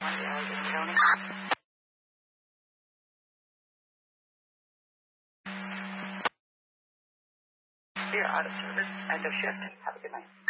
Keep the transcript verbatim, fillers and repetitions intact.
Tony. You're out of service. End of shift. Have a good night.